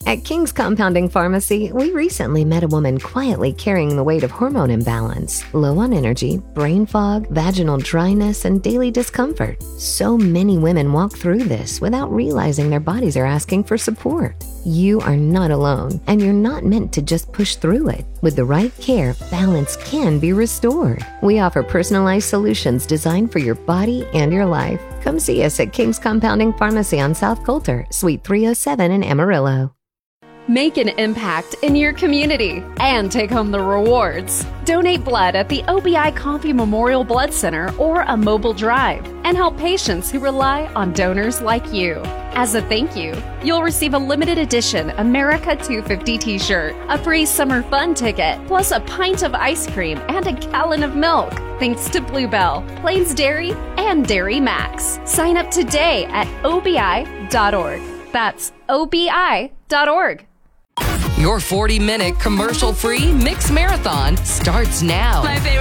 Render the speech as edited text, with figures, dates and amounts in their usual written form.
At King's Compounding Pharmacy, we recently met a woman quietly carrying the weight of hormone imbalance, low on energy, brain fog, vaginal dryness, and daily discomfort. So many women walk through this without realizing their bodies are asking for support. You are not alone, and you're not meant to just push through it. With the right care, balance can be restored. We offer personalized solutions designed for your body and your life. Come see us at King's Compounding Pharmacy on South Coulter, Suite 307 in Amarillo. Make an impact in your community and take home the rewards. Donate blood at the OBI Coffee Memorial Blood Center or a mobile drive and help patients who rely on donors like you. As a thank you, you'll receive a limited edition America 250 t-shirt, a free summer fun ticket, plus a pint of ice cream and a gallon of milk. Thanks to Bluebell, Plains Dairy, and Dairy Max. Sign up today at obi.org. That's obi.org. Your 40-minute commercial-free mixed marathon starts now.